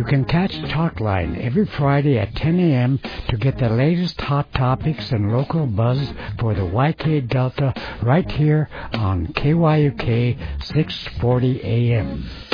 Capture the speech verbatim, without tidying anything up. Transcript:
You can catch Talkline every Friday at ten a.m. to get the latest hot topics and local buzz for the Y K Delta right here on K Y U K six forty A M.